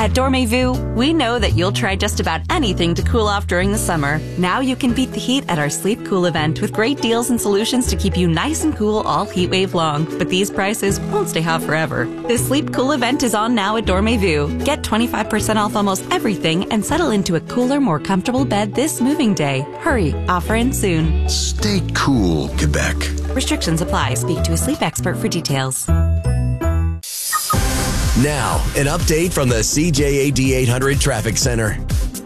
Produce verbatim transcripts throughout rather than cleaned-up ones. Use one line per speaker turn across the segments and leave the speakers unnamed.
At Dormez-vous, we know that you'll try just about anything to cool off during the summer. Now you can beat the heat at our Sleep Cool event with great deals and solutions to keep you nice and cool all heat wave long. But these prices won't stay hot forever. The Sleep Cool event is on now at Dormez-vous. Get twenty-five percent off almost everything and settle into a cooler, more comfortable bed this moving day. Hurry, offer ends soon.
Stay cool, Quebec.
Restrictions apply. Speak to a sleep expert for details.
Now, an update from the C J A D eight hundred Traffic Center.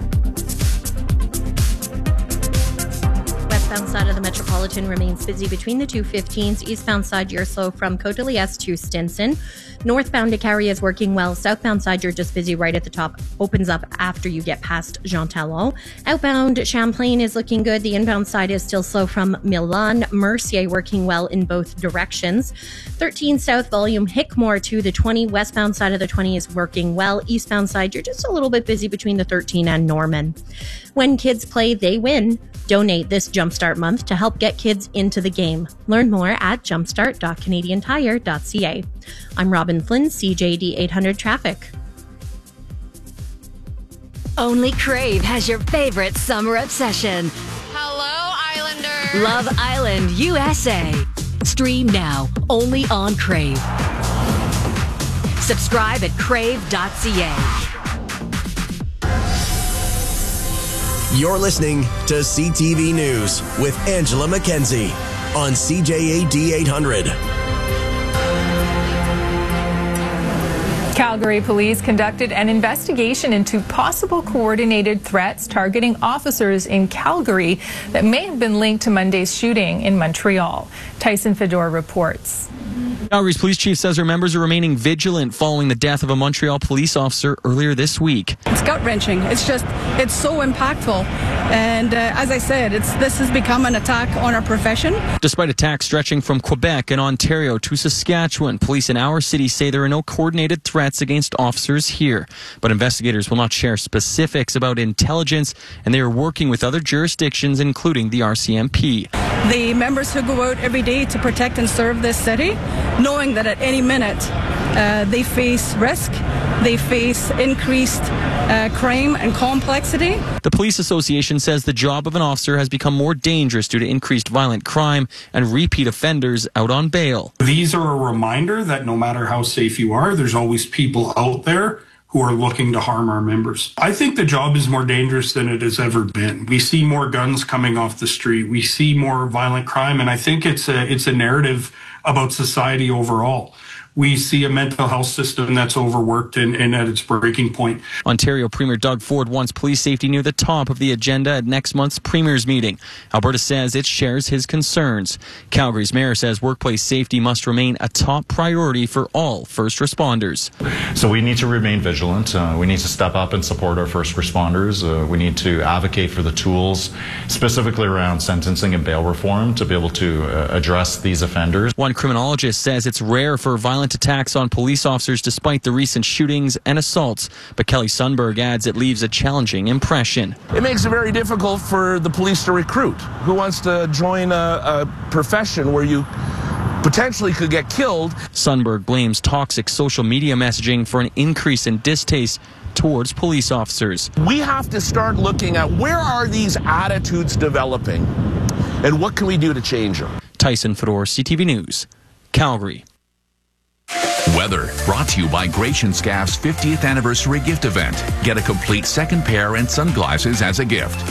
Westbound side of the Metropolitan remains busy between the two fifteens. Eastbound side, you're slow from Côte de Liesse to Stinson. Northbound Icari is working well. Southbound side, you're just busy right at the top. Opens up after you get past Jean Talon. Outbound Champlain is looking good. The inbound side is still slow from Milan. Mercier working well in both directions. thirteen South volume Hickmore to the twenty. Westbound side of the twenty is working well. Eastbound side, you're just a little bit busy between the thirteen and Norman. When kids play, they win. Donate this Jumpstart month to help get kids into the game. Learn more at jumpstart dot canadian tire dot c a. I'm Robin Flynn, C J D eight hundred Traffic.
Only Crave has your favorite summer obsession.
Hello, Islanders.
Love Island, U S A. Stream now, only on Crave. Subscribe at crave dot c a.
You're listening to C T V News with Angela Mackenzie on C J A D eight hundred.
Calgary police conducted an investigation into possible coordinated threats targeting officers in Calgary that may have been linked to Monday's shooting in Montreal. Tyson Fedor reports.
Calgary's police chief says her members are remaining vigilant following the death of a Montreal police officer earlier this week.
It's gut-wrenching. It's just, it's so impactful. And uh, as I said, it's this has become an attack on our profession.
Despite attacks stretching from Quebec and Ontario to Saskatchewan, police in our city say there are no coordinated threats against officers here. But investigators will not share specifics about intelligence, and they are working with other jurisdictions, including the R C M P.
The members who go out every day to protect and serve this city, knowing that at any minute uh, they face risk, they face increased uh, crime and complexity.
The Police Association says the job of an officer has become more dangerous due to increased violent crime and repeat offenders out on bail.
These are a reminder that no matter how safe you are, there's always people out there who are looking to harm our members. I think the job is more dangerous than it has ever been. We see more guns coming off the street. We see more violent crime, and I think it's a, it's a narrative about society overall. We see a mental health system that's overworked and, and at its breaking point.
Ontario Premier Doug Ford wants police safety near the top of the agenda at next month's Premier's meeting. Alberta says it shares his concerns. Calgary's mayor says workplace safety must remain a top priority for all first responders.
So we need to remain vigilant. Uh, we need to step up and support our first responders. Uh, we need to advocate for the tools, specifically around sentencing and bail reform, to be able to uh, address these offenders.
One criminologist says it's rare for violent attacks on police officers despite the recent shootings and assaults. But Kelly Sundberg adds it leaves a challenging impression.
It makes it very difficult for the police to recruit. Who wants to join a, a profession where you potentially could get killed?
Sundberg blames toxic social media messaging for an increase in distaste towards police officers.
We have to start looking at where are these attitudes developing and what can we do to change them.
Tyson Fedor, C T V News, Calgary.
Weather brought to you by Gratian Scaff's fiftieth anniversary gift event. Get a complete second pair and sunglasses as a gift.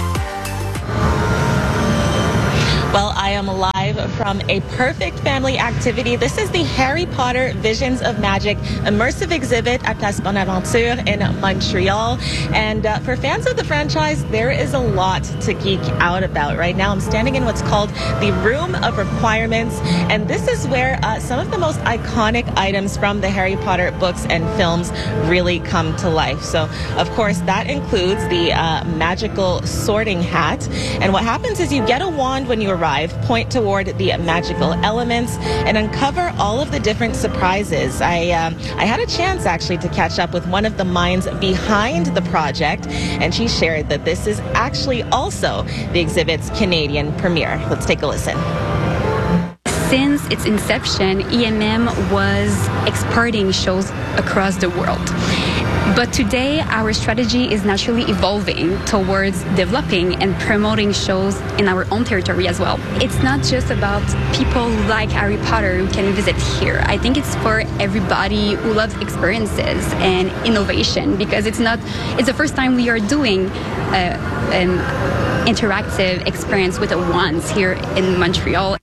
Well, I am live from a perfect family activity. This is the Harry Potter Visions of Magic immersive exhibit at Place Bonaventure in Montreal. And uh, for fans of the franchise, there is a lot to geek out about. Right now, I'm standing in what's called the Room of Requirements. And this is where uh, some of the most iconic items from the Harry Potter books and films really come to life. So, of course, that includes the uh, magical sorting hat. And what happens is you get a wand when you arrive, point toward the magical elements, and uncover all of the different surprises. I um, I had a chance actually to catch up with one of the minds behind the project, and she shared that this is actually also the exhibit's Canadian premiere. Let's take a listen.
Since its inception, E M M was exporting shows across the world. But today, our strategy is naturally evolving towards developing and promoting shows in our own territory as well. It's not just about people who like Harry Potter who can visit here. I think it's for everybody who loves experiences and innovation, because it's not, it's the first time we are doing uh, an interactive experience with the wands here in Montreal.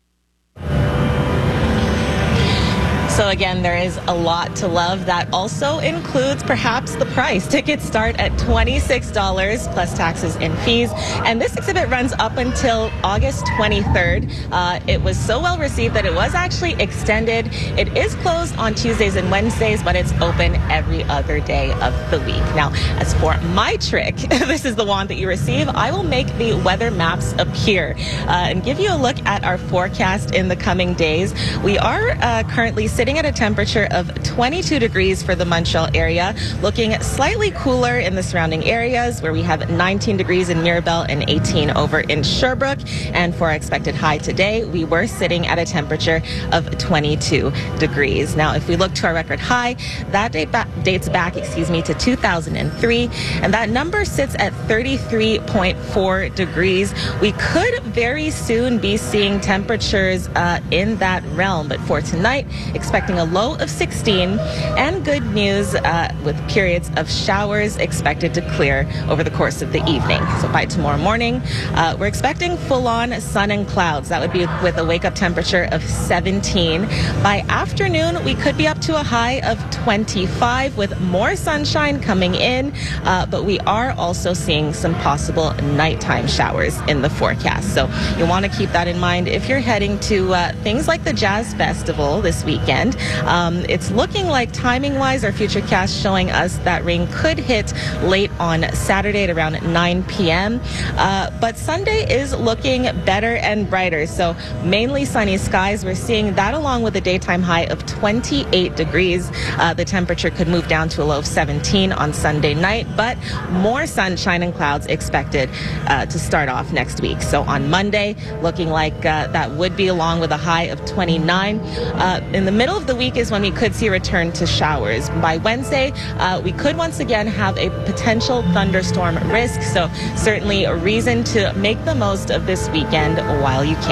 So again, there is a lot to love. That also includes perhaps the price. Tickets start at twenty-six dollars plus taxes and fees. And this exhibit runs up until August twenty-third. Uh, it was so well received that it was actually extended. It is closed on Tuesdays and Wednesdays, but it's open every other day of the week. Now, as for my trick, this is the wand that you receive. I will make the weather maps appear uh, and give you a look at our forecast in the coming days. We are uh, currently sitting Sitting at a temperature of twenty-two degrees for the Montreal area, looking slightly cooler in the surrounding areas where we have nineteen degrees in Mirabel and eighteen over in Sherbrooke. And for our expected high today, we were sitting at a temperature of twenty-two degrees. Now, if we look to our record high, that date ba- dates back, excuse me, to two thousand three, and that number sits at thirty-three point four degrees. We could very soon be seeing temperatures uh, in that realm, but for tonight, expect expecting a low of sixteen, and good news uh, with periods of showers expected to clear over the course of the evening. So by tomorrow morning, uh, we're expecting full-on sun and clouds. That would be with a wake-up temperature of seventeen. By afternoon, we could be up to a high of twenty-five with more sunshine coming in, uh, but we are also seeing some possible nighttime showers in the forecast. So you want to keep that in mind if you're heading to uh, things like the Jazz Festival this weekend. Um, it's looking like timing-wise, our futurecast showing us that rain could hit late on Saturday at around nine p.m. Uh, but Sunday is looking better and brighter. So mainly sunny skies. We're seeing that along with a daytime high of twenty-eight degrees. Uh, the temperature could move down to a low of seventeen on Sunday night, but more sunshine and clouds expected uh, to start off next week. So on Monday, looking like uh, that would be along with a high of twenty-nine. Uh, in the middle of the week is when we could see a return to showers. By Wednesday, uh, we could once again have a potential thunderstorm risk. So certainly a reason to make the most of this weekend while you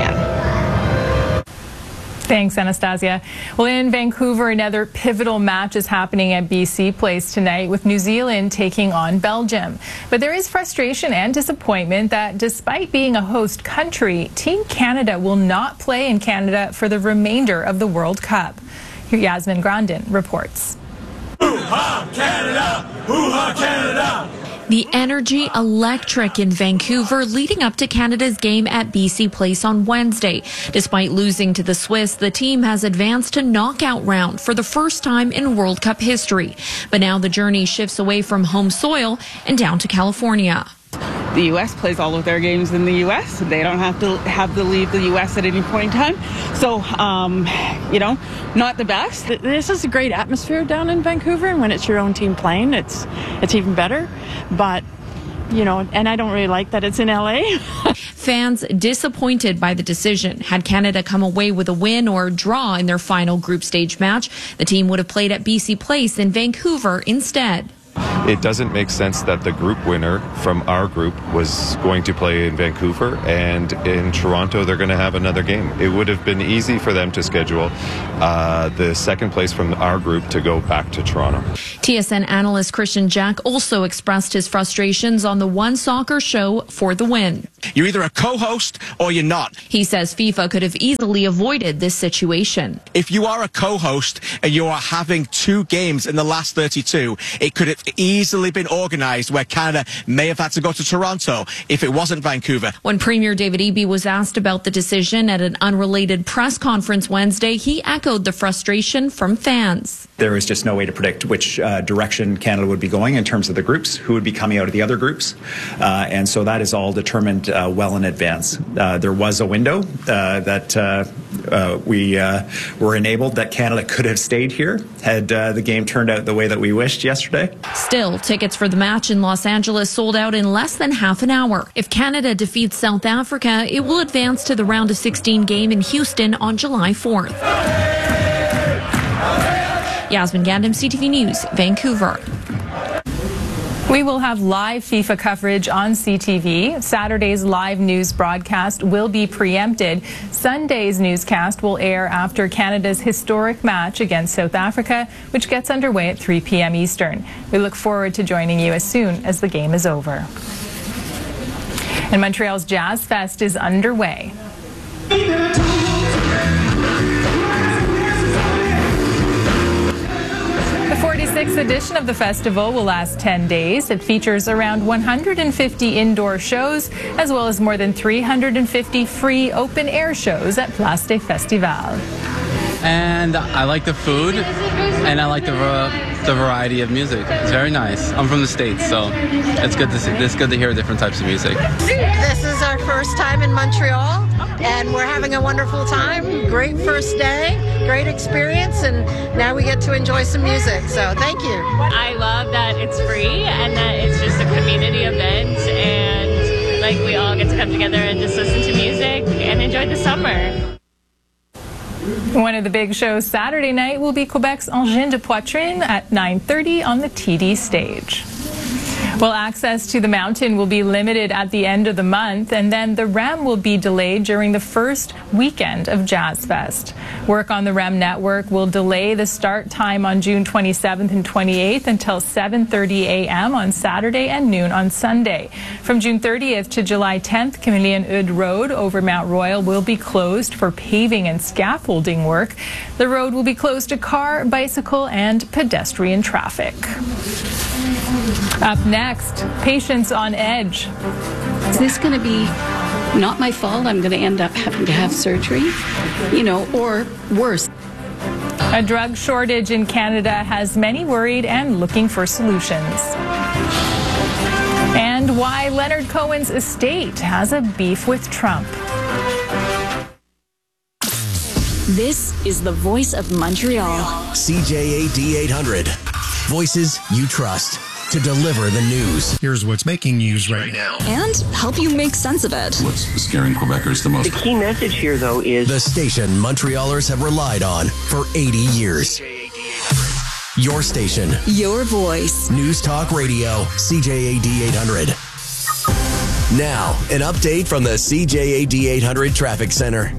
can.
Thanks, Anastasia. Well, in Vancouver, another pivotal match is happening at B C Place tonight with New Zealand taking on Belgium. But there is frustration and disappointment that despite being a host country, Team Canada will not play in Canada for the remainder of the World Cup. Here, Yasmin Grandin reports.
Hoo-ha, Canada! Hoo-ha, Canada!
The energy electric in Vancouver leading up to Canada's game at B C Place on Wednesday. Despite losing to the Swiss, the team has advanced to knockout round for the first time in World Cup history. But now the journey shifts away from home soil and down to California.
The U S plays all of their games in the U S They don't have to have to leave the U S at any point in time. So, um, you know, not the best.
This is a great atmosphere down in Vancouver, and when it's your own team playing, it's it's even better. But, you know, and I don't really like that it's in L A
Fans disappointed by the decision. Had Canada come away with a win or draw in their final group stage match, the team would have played at B C Place in Vancouver instead.
It doesn't make sense that the group winner from our group was going to play in Vancouver, and in Toronto they're going to have another game. It would have been easy for them to schedule uh, the second place from our group to go back to Toronto.
T S N analyst Christian Jack also expressed his frustrations on the One Soccer show for the win.
You're either a co-host or you're not.
He says FIFA could have easily avoided this situation.
If you are a co-host and you are having two games in the last thirty-two, it could have easily been organised where Canada may have had to go to Toronto if it wasn't Vancouver.
When Premier David Eby was asked about the decision at an unrelated press conference Wednesday, he echoed the frustration from fans.
There was just no way to predict which uh, direction Canada would be going in terms of the groups, who would be coming out of the other groups. Uh, and so that is all determined uh, well in advance. Uh, there was a window uh, that uh, uh, we uh, were enabled that Canada could have stayed here had uh, the game turned out the way that we wished yesterday.
Still, tickets for the match in Los Angeles sold out in less than half an hour. If Canada defeats South Africa, it will advance to the round of sixteen game in Houston on July fourth. Yasmin Gandam, C T V News, Vancouver.
We will have live FIFA coverage on C T V. Saturday's live news broadcast will be preempted. Sunday's newscast will air after Canada's historic match against South Africa, which gets underway at three p.m. Eastern. We look forward to joining you as soon as the game is over. And Montreal's Jazz Fest is underway. The forty-sixth edition of the festival will last ten days. It features around one hundred fifty indoor shows, as well as more than three hundred fifty free open-air shows at Place des Festivals.
And I like the food, and I like the uh, the variety of music. It's very nice. I'm from the States, so it's good to see. It's good to hear different types of music.
This is our first time in Montreal, and we're having a wonderful time. Great first day, great experience, and now we get to enjoy some music. So thank you.
I love that it's free and that it's just a community event, and like we all get to come together and just listen to music and enjoy the summer.
One of the big shows Saturday night will be Quebec's Engin de Poitrine at nine thirty on the T D stage. Well, access to the mountain will be limited at the end of the month, and then the R E M will be delayed during the first weekend of Jazz Fest. Work on the R E M network will delay the start time on June twenty-seventh and twenty-eighth until seven thirty a.m. on Saturday and noon on Sunday. From June thirtieth to July tenth, Camillion Eudes Road over Mount Royal will be closed for paving and scaffolding work. The road will be closed to car, bicycle, and pedestrian traffic. Up next, patients on edge.
Is this going to be not my fault? I'm going to end up having to have surgery, you know, or worse.
A drug shortage in Canada has many worried and looking for solutions. And why Leonard Cohen's estate has a beef with Trump.
This is the voice of Montreal.
C J A D eight hundred. Voices you trust to deliver the news.
Here's what's making news right now.
And help you make sense of it.
What's scaring Quebecers the most?
The key message here, though, is
the station Montrealers have relied on for eighty years. Your station.
Your voice.
News Talk Radio, C J A D eight hundred. Now, an update from the C J A D eight hundred Traffic Center.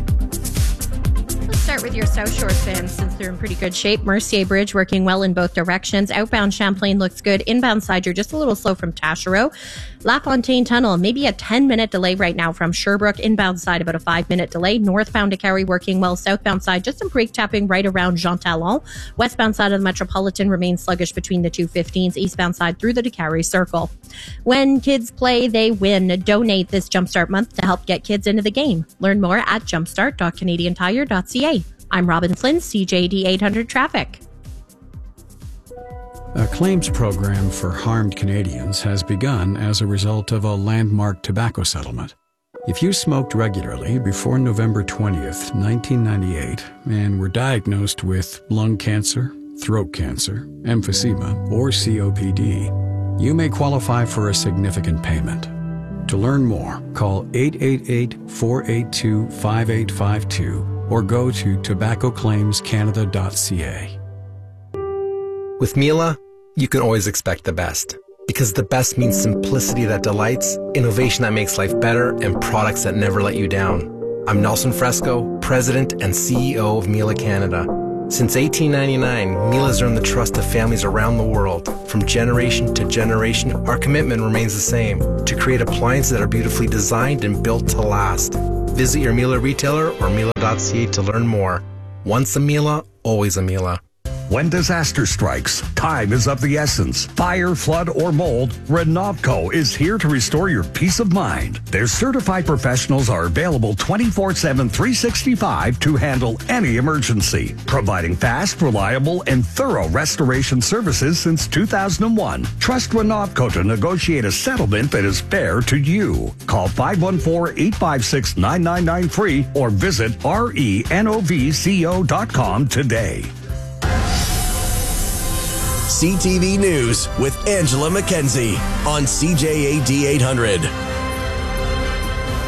Start with your South Shore fans since they're in pretty good shape. Mercier Bridge working well in both directions. Outbound Champlain looks good. Inbound side, you're just a little slow from Taschereau. LaFontaine Tunnel, maybe a ten minute delay right now from Sherbrooke. Inbound side, about a five minute delay. Northbound to Carrie working well. Southbound side, just some brake tapping right around Jean Talon. Westbound side of the Metropolitan remains sluggish between the two fifteens. Eastbound side through the DeCarry Circle. When kids play, they win. Donate this Jumpstart month to help get kids into the game. Learn more at jumpstart dot canadian tire dot c a. I'm Robin Flynn, C J D eight hundred Traffic.
A claims program for harmed Canadians has begun as a result of a landmark tobacco settlement. If you smoked regularly before November twentieth, nineteen ninety-eight, and were diagnosed with lung cancer, throat cancer, emphysema, or C O P D, you may qualify for a significant payment. To learn more, call eight eight eight, four eight two, five eight five two or go to tobacco claims canada dot c a.
With Miele, you can always expect the best. Because the best means simplicity that delights, innovation that makes life better, and products that never let you down. I'm Nelson Fresco, President and C E O of Miele Canada. Since eighteen ninety-nine, Miele has earned the trust of families around the world. From generation to generation, our commitment remains the same, to create appliances that are beautifully designed and built to last. Visit your Miele retailer or miele dot c a to learn more. Once a Miele, always a Miele.
When disaster strikes, time is of the essence. Fire, flood, or mold, Renovco is here to restore your peace of mind. Their certified professionals are available twenty-four seven, three sixty-five to handle any emergency, providing fast, reliable, and thorough restoration services since two thousand one. Trust Renovco to negotiate a settlement that is fair to you. Call five one four, eight five six, nine nine nine three or visit renovco dot com today.
C T V News with Angela Mackenzie on C J A D eight hundred.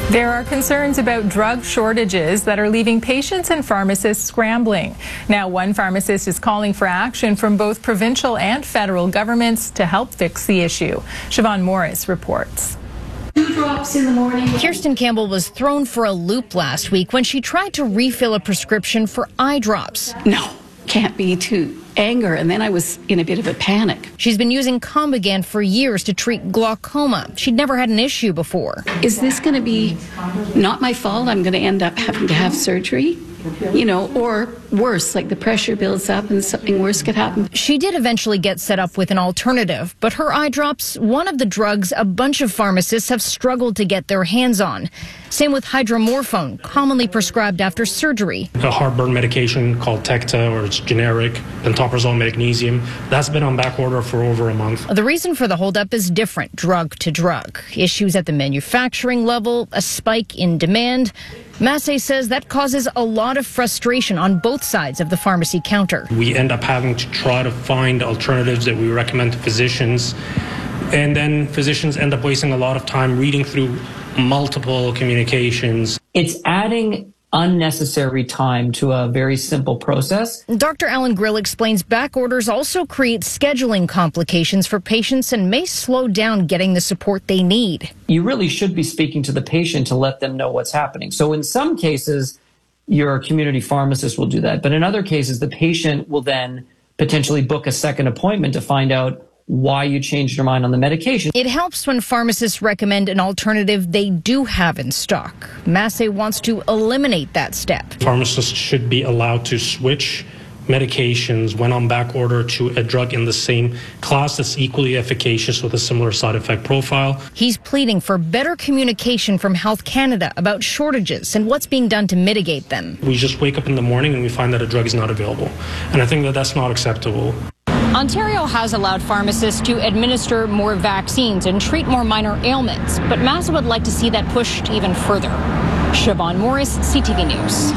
There are concerns about drug shortages that are leaving patients and pharmacists scrambling. Now, one pharmacist is calling for action from both provincial and federal governments to help fix the issue. Siobhan Morris reports.
Two drops in the morning. Kirsten Campbell was thrown for a loop last week when she tried to refill a prescription for eye drops.
No, can't be too. Anger, and then I was in a bit of a panic.
She's been using Combigan for years to treat glaucoma. She'd never had an issue before.
Is this going to be not my fault? I'm going to end up having to have surgery? You know, or worse, like the pressure builds up and something worse could happen.
She did eventually get set up with an alternative, but her eye drops, one of the drugs a bunch of pharmacists have struggled to get their hands on. Same with hydromorphone, commonly prescribed after surgery.
A heartburn medication called Tecta, or it's generic, pantoprazole magnesium, that's been on back order for over a month.
The reason for the holdup is different drug to drug. Issues at the manufacturing level, a spike in demand. Massey says that causes a lot of frustration on both sides of the pharmacy counter.
We end up having to try to find alternatives that we recommend to physicians, and then physicians end up wasting a lot of time reading through multiple communications.
It's adding unnecessary time to a very simple process.
Doctor Alan Grill explains back orders also create scheduling complications for patients and may slow down getting the support they need.
You really should be speaking to the patient to let them know what's happening. So in some cases, your community pharmacist will do that. But in other cases, the patient will then potentially book a second appointment to find out why you changed your mind on the medication.
It helps when pharmacists recommend an alternative they do have in stock. Massey wants to eliminate that step.
Pharmacists should be allowed to switch medications when on back order to a drug in the same class that's equally efficacious with a similar side effect profile.
He's pleading for better communication from Health Canada about shortages and what's being done to mitigate them.
We just wake up in the morning and we find that a drug is not available. And I think that that's not acceptable.
Ontario has allowed pharmacists to administer more vaccines and treat more minor ailments, but Massey would like to see that pushed even further. Siobhan Morris, C T V News.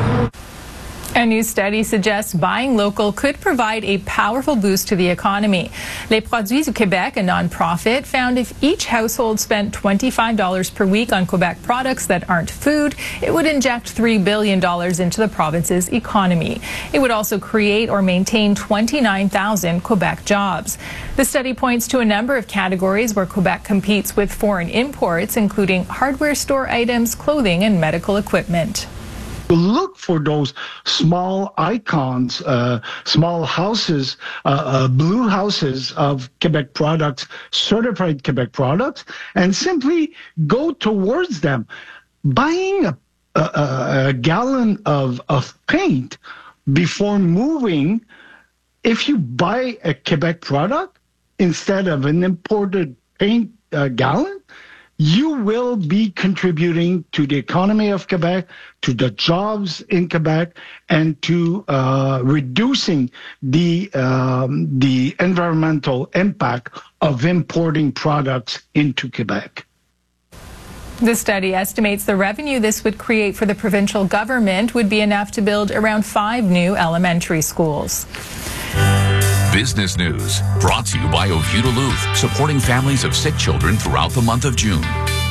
A new study suggests buying local could provide a powerful boost to the economy. Les Produits du Québec, a nonprofit, found if each household spent twenty-five dollars per week on Quebec products that aren't food, it would inject three billion dollars into the province's economy. It would also create or maintain twenty-nine thousand Quebec jobs. The study points to a number of categories where Quebec competes with foreign imports, including hardware store items, clothing, and medical equipment.
Look for those small icons, uh, small houses, uh, uh, blue houses of Quebec products, certified Quebec products, and simply go towards them. Buying a, a, a gallon of, of paint before moving, if you buy a Quebec product instead of an imported paint uh, gallon, you will be contributing to the economy of Quebec, to the jobs in Quebec, and to uh, reducing the um, the environmental impact of importing products into Quebec.
The study estimates the revenue this would create for the provincial government would be enough to build around five new elementary schools.
Business News, brought to you by Oviedo Duluth, supporting families of sick children throughout the month of June.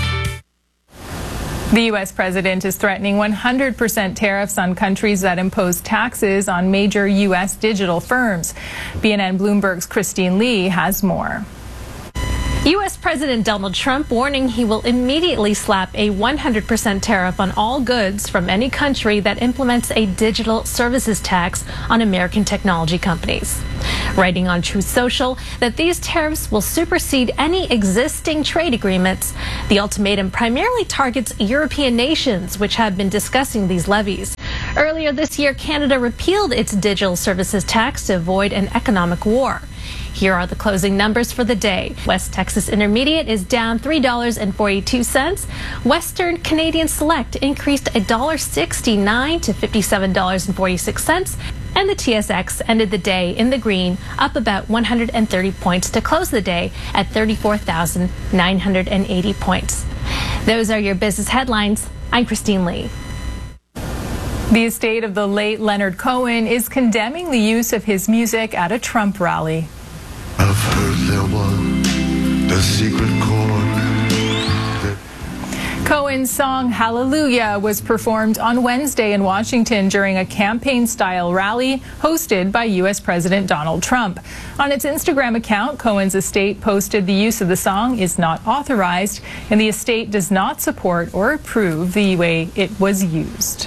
The U S president is threatening one hundred percent tariffs on countries that impose taxes on major U S digital firms. B N N Bloomberg's Christine Lee has more.
U S President Donald Trump warning he will immediately slap a one hundred percent tariff on all goods from any country that implements a digital services tax on American technology companies. Writing on Truth Social that these tariffs will supersede any existing trade agreements, the ultimatum primarily targets European nations, which have been discussing these levies. Earlier this year, Canada repealed its digital services tax to avoid an economic war. Here are the closing numbers for the day. West Texas Intermediate is down three dollars and forty-two cents. Western Canadian Select increased one dollar sixty-nine to fifty-seven dollars and forty-six cents. And the T S X ended the day in the green, up about one hundred thirty points to close the day at thirty-four thousand nine hundred eighty points. Those are your business headlines. I'm Christine Lee.
The estate of the late Leonard Cohen is condemning the use of his music at a Trump rally.
I've heard there was the secret chord.
Cohen's song Hallelujah was performed on Wednesday in Washington during a campaign-style rally hosted by U S President Donald Trump. On its Instagram account, Cohen's estate posted the use of the song is not authorized, and the estate does not support or approve the way it was used.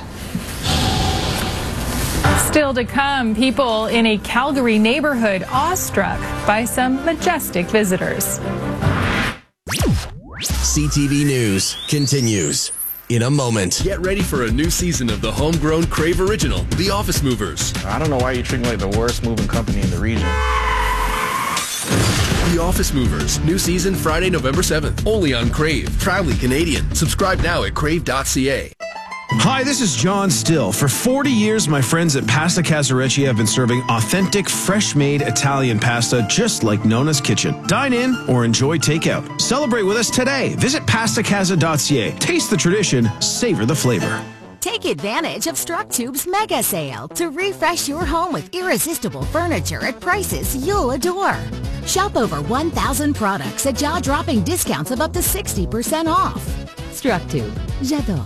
Still to come, people in a Calgary neighborhood awestruck by some majestic visitors.
C T V News continues in a moment.
Get ready for a new season of the homegrown Crave original, The Office Movers.
I don't know why you treat me like the worst moving company in the region.
The Office Movers, new season Friday, November seventh, only on Crave. Proudly Canadian. Subscribe now at crave dot c a.
Hi, this is John Still. For forty years, my friends at Pasta Casarecci have been serving authentic, fresh-made Italian pasta just like Nona's Kitchen. Dine in or enjoy takeout. Celebrate with us today. Visit pasta casa dot c a. Taste the tradition, savor the flavor.
Take advantage of StrucTube's mega sale to refresh your home with irresistible furniture at prices you'll adore. Shop over one thousand products at jaw-dropping discounts of up to sixty percent off. StrucTube. J'adore.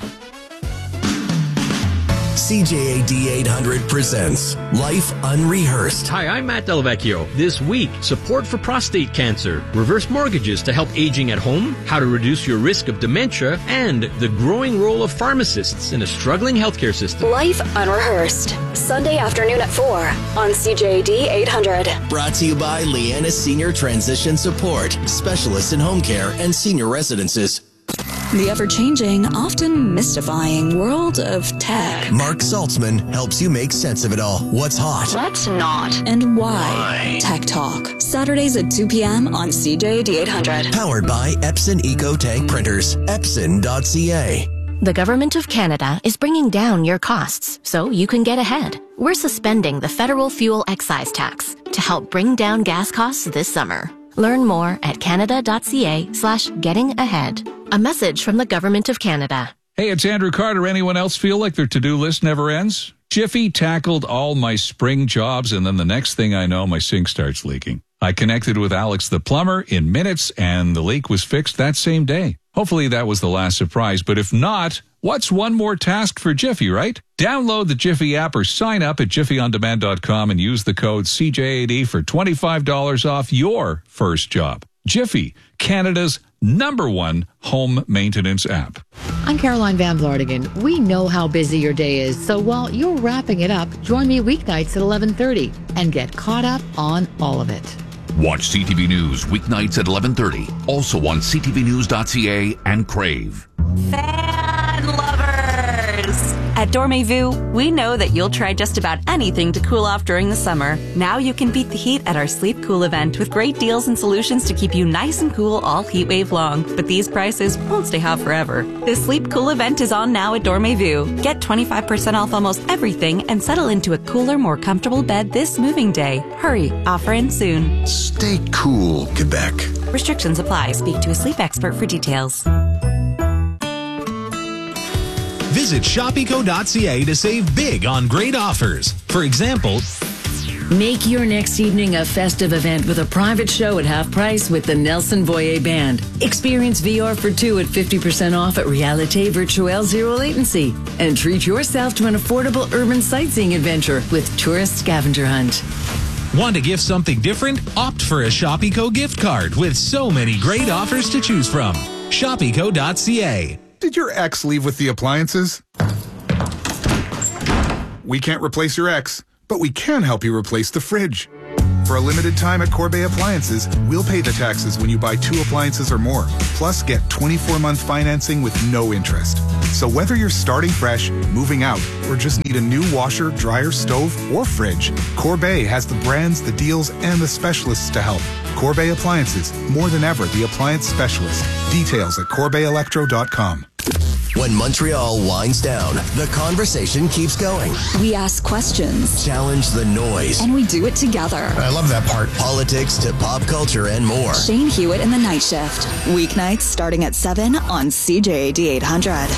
C J A D eight hundred presents Life Unrehearsed.
Hi, I'm Matt Delvecchio. This week, support for prostate cancer, reverse mortgages to help aging at home, how to reduce your risk of dementia, and the growing role of pharmacists in a struggling healthcare system.
Life Unrehearsed, Sunday afternoon at four on C J A D eight hundred.
Brought to you by Leanna Senior Transition Support, specialists in home care and senior residences.
The ever-changing, often mystifying world of tech.
Mark Saltzman helps you make sense of it all. What's hot?
What's not? And why?
Why?
Tech Talk. Saturdays at two p.m. on C J A D eight hundred.
Powered by Epson EcoTank Printers. Epson dot c a.
The Government of Canada is bringing down your costs so you can get ahead. We're suspending the federal fuel excise tax to help bring down gas costs this summer. Learn more at canada dot c a slash getting ahead. A message from the Government of Canada.
Hey, it's Andrew Carter. Anyone else feel like their to-do list never ends? Jiffy tackled all my spring jobs, and then the next thing I know, my sink starts leaking. I connected with Alex the plumber in minutes, and the leak was fixed that same day. Hopefully that was the last surprise, but if not, what's one more task for Jiffy, right? Download the Jiffy app or sign up at jiffy on demand dot com and use the code C J A D for twenty-five dollars off your first job. Jiffy, Canada's number one home maintenance app.
I'm Caroline Van Vlartigan. We know how busy your day is, so while you're wrapping it up, join me weeknights at eleven thirty and get caught up on all of it.
Watch C T V News weeknights at eleven thirty, also on c t v news dot c a and Crave.
Fan lovers! At Dormez-vous, we know that you'll try just about anything to cool off during the summer. Now you can beat the heat at our Sleep Cool event with great deals and solutions to keep you nice and cool all heat wave long. But these prices won't stay hot forever. The Sleep Cool event is on now at Dormez-vous. Get twenty-five percent off almost everything and settle into a cooler, more comfortable bed this moving day. Hurry, offer ends soon.
Stay cool, Quebec.
Restrictions apply. Speak to a sleep expert for details.
Visit shop eco dot c a to save big on great offers. For example,
make your next evening a festive event with a private show at half price with the Nelson Boyer Band. Experience V R for two at fifty percent off at Realite Virtuelle Zero Latency. And treat yourself to an affordable urban sightseeing adventure with Tourist Scavenger Hunt.
Want to gift something different? Opt for a Shop Eco gift card with so many great offers to choose from. shop eco dot c a.
Did your ex leave with the appliances? We can't replace your ex, but we can help you replace the fridge. For a limited time at Corbeil Appliances, we'll pay the taxes when you buy two appliances or more. Plus, get twenty-four month financing with no interest. So whether you're starting fresh, moving out, or just need a new washer, dryer, stove, or fridge, Corbeil has the brands, the deals, and the specialists to help. Corbeil Appliances, more than ever the appliance specialist. Details at corbeil electro dot com.
When Montreal winds down, the conversation keeps going.
We ask questions.
Challenge the noise.
And we do it together.
I love that part. Politics to pop culture and more.
Shane Hewitt in the Night Shift. Weeknights starting at seven on C J A D eight hundred.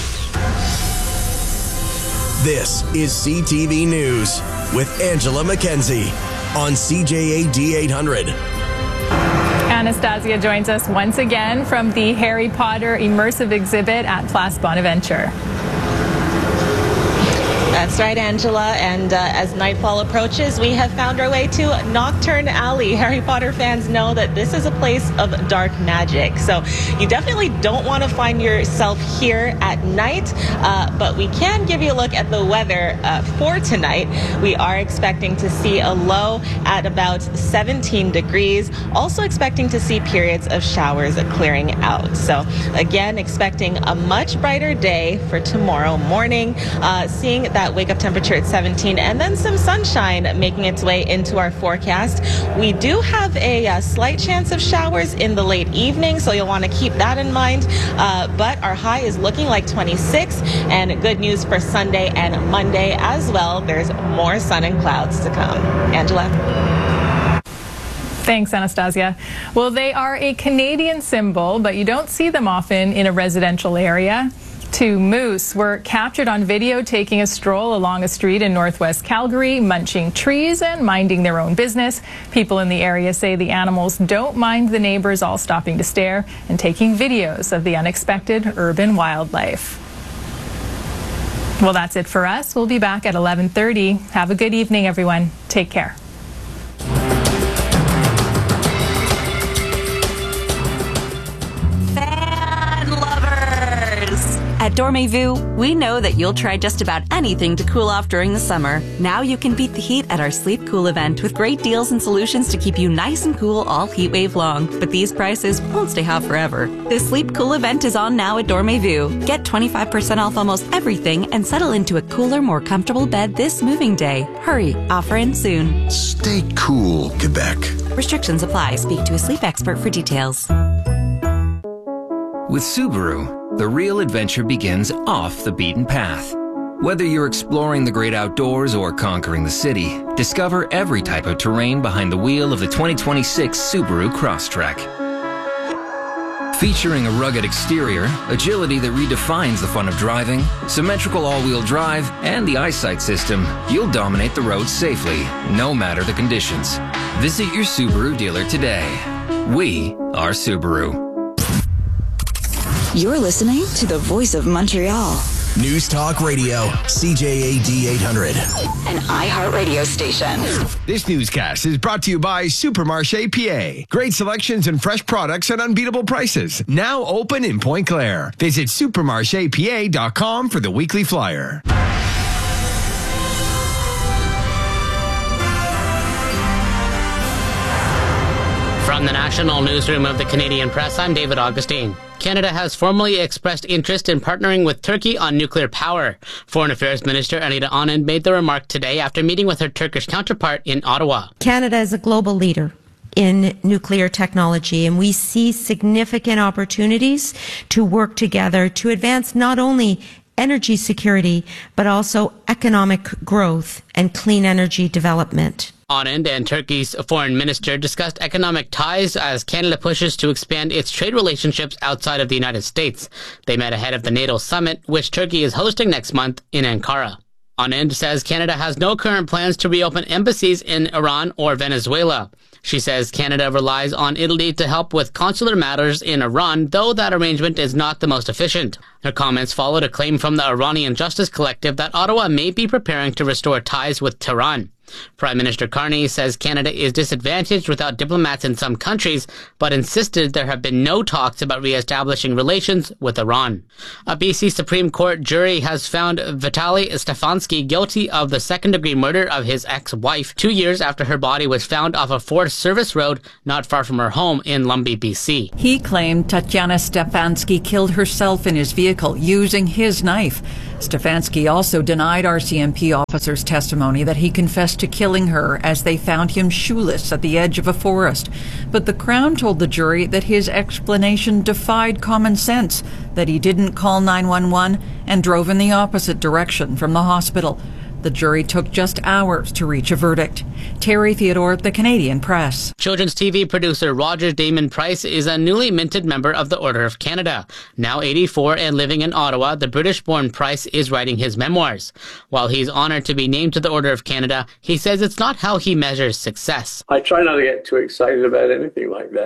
This is C T V News with Angela Mackenzie on C J A D eight hundred.
Anastasia joins us once again from the Harry Potter immersive exhibit at Place Bonaventure.
That's right, Angela, and uh, as nightfall approaches, we have found our way to Nocturne Alley. Harry Potter fans know that this is a place of dark magic, so you definitely don't want to find yourself here at night, uh, but we can give you a look at the weather uh, for tonight. We are expecting to see a low at about seventeen degrees, also expecting to see periods of showers clearing out. So again, expecting a much brighter day for tomorrow morning, uh, seeing that wake up temperature at seventeen, and then some sunshine making its way into our forecast. We do have a, a slight chance of showers in the late evening, so you'll want to keep that in mind. Uh, but our high is looking like twenty-six, and good news for Sunday and Monday as well. There's more sun and clouds to come. Angela?
Thanks, Anastasia. Well, they are a Canadian symbol, but you don't see them often in a residential area. Two moose were captured on video taking a stroll along a street in northwest Calgary, munching trees and minding their own business. People in the area say the animals don't mind the neighbors all stopping to stare and taking videos of the unexpected urban wildlife. Well, that's it for us. We'll be back at eleven thirty. Have a good evening, everyone. Take care.
At Dormez-vous, we know that you'll try just about anything to cool off during the summer. Now you can beat the heat at our Sleep Cool event with great deals and solutions to keep you nice and cool all heat wave long. But these prices won't stay hot forever. The Sleep Cool event is on now at Dormez-vous. Get twenty-five percent off almost everything and settle into a cooler, more comfortable bed this moving day. Hurry, offer ends soon.
Stay cool, Quebec.
Restrictions apply. Speak to a sleep expert for details.
With Subaru, the real adventure begins off the beaten path. Whether you're exploring the great outdoors or conquering the city, discover every type of terrain behind the wheel of the twenty twenty-six Subaru Crosstrek. Featuring a rugged exterior, agility that redefines the fun of driving, symmetrical all-wheel drive, and the eyesight system, you'll dominate the roads safely, no matter the conditions. Visit your Subaru dealer today. We are Subaru.
You're listening to the Voice of Montreal.
News Talk Radio, C J A D eight hundred.
An iHeartRadio station.
This newscast is brought to you by Supermarché P A. Great selections and fresh products at unbeatable prices. Now open in Point Claire. Visit supermarché p a dot com for the weekly flyer.
From the National Newsroom of the Canadian Press, I'm David Augustine. Canada has formally expressed interest in partnering with Turkey on nuclear power. Foreign Affairs Minister Anita Anand made the remark today after meeting with her Turkish counterpart in Ottawa.
Canada is a global leader in nuclear technology, and we see significant opportunities to work together to advance not only energy security, but also economic growth and clean energy development.
Anand and Turkey's foreign minister discussed economic ties as Canada pushes to expand its trade relationships outside of the United States. They met ahead of the NATO summit, which Turkey is hosting next month in Ankara. Anand says Canada has no current plans to reopen embassies in Iran or Venezuela. She says Canada relies on Italy to help with consular matters in Iran, though that arrangement is not the most efficient. Her comments followed a claim from the Iranian Justice Collective that Ottawa may be preparing to restore ties with Tehran. Prime Minister Carney says Canada is disadvantaged without diplomats in some countries, but insisted there have been no talks about re-establishing relations with Iran. A B C Supreme Court jury has found Vitaly Stefanski guilty of the second-degree murder of his ex-wife two years after her body was found off a Forest Service road not far from her home in Lumby, B C.
He claimed Tatiana Stefanski killed herself in his vehicle using his knife. Stefanski also denied R C M P officers' testimony that he confessed to killing her as they found him shoeless at the edge of a forest. But the Crown told the jury that his explanation defied common sense, that he didn't call nine one one and drove in the opposite direction from the hospital. The jury took just hours to reach a verdict. Terry Theodore, The Canadian Press.
Children's T V producer Roger Damon Price is a newly minted member of the Order of Canada. Now eighty-four and living in Ottawa, the British-born Price is writing his memoirs. While he's honored to be named to the Order of Canada, he says it's not how he measures success.
I try not to get too excited about anything like that.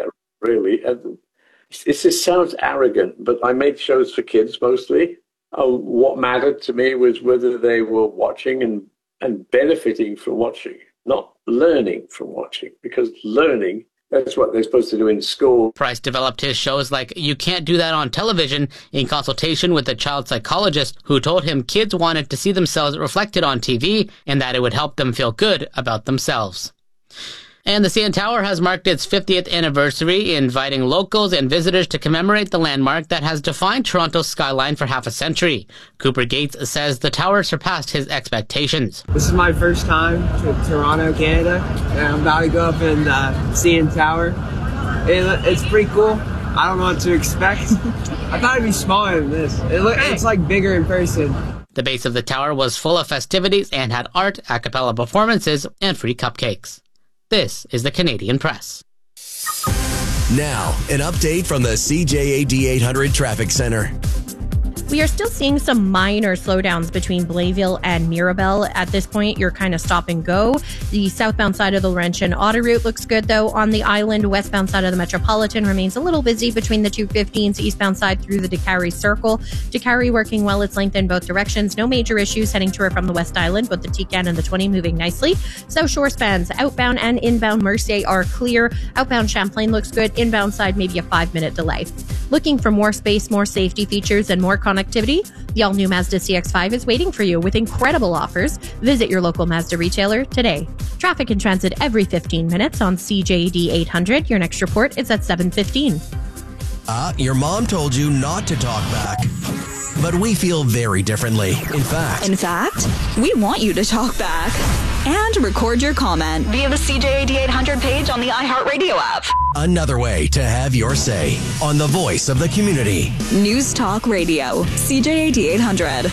really. And it just sounds arrogant, but I made shows for kids mostly. Oh, what mattered to me was whether they were watching and, and benefiting from watching, not learning from watching, because learning, that's what they're supposed to do in school.
Price developed his shows like You Can't Do That on Television in consultation with a child psychologist who told him kids wanted to see themselves reflected on T V and that it would help them feel good about themselves. And the C N Tower has marked its fiftieth anniversary, inviting locals and visitors to commemorate the landmark that has defined Toronto's skyline for half a century. Cooper Gates says the tower surpassed his expectations.
This is my first time to Toronto, Canada, and I'm about to go up in the C N Tower. It, it's pretty cool. I don't know what to expect. I thought it'd be smaller than this. It look, it's like bigger in person.
The base of the tower was full of festivities and had art, a cappella performances, and free cupcakes. This is the Canadian Press.
Now, an update from the C J A D eight hundred Traffic Center.
We are still seeing some minor slowdowns between Blainville and Mirabel. At this point, you're kind of stop and go. The southbound side of the Laurentian Auto Route looks good, though. On the island, westbound side of the Metropolitan remains a little busy between the two fifteens, eastbound side through the Décarie Circle. Décarie working well, its length in both directions. No major issues heading to or from the West Island, but the Tican and the twenty moving nicely. South Shore spans outbound and inbound Mercier are clear. Outbound Champlain looks good. Inbound side, maybe a five-minute delay. Looking for more space, more safety features, and more connectivity? The all-new Mazda C X five is waiting for you with incredible offers. Visit your local Mazda retailer today. Traffic in transit every fifteen minutes on C J D eight hundred. Your next report is at seven fifteen.
Uh, your mom told you not to talk back. But we feel very differently. In fact...
In fact, we want you to talk back. And record your comment via the C J A D eight hundred page on the iHeartRadio app.
Another way to have your say on the voice of the community.
News Talk Radio, C J A D eight hundred.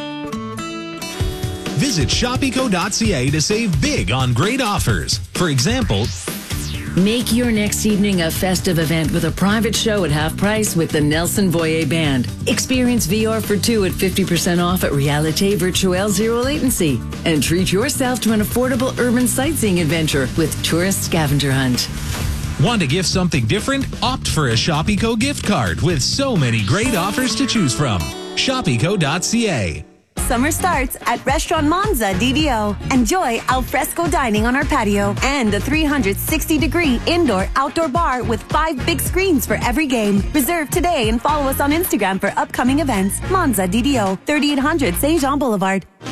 Visit Shopico dot C A to save big on great offers. For example,
make your next evening a festive event with a private show at half price with the Nelson Boyer Band. Experience V R for two at fifty percent off at Realite Virtuelle Zero Latency. And treat yourself to an affordable urban sightseeing adventure with Tourist Scavenger Hunt.
Want to gift something different? Opt for a Shopico gift card with so many great offers to choose from. Shopico dot C A.
Summer starts at Restaurant Monza D D O. Enjoy al fresco dining on our patio and a three hundred sixty degree indoor-outdoor bar with five big screens for every game. Reserve today and follow us on Instagram for upcoming events. Monza D D O, thirty-eight hundred Saint Jean Boulevard.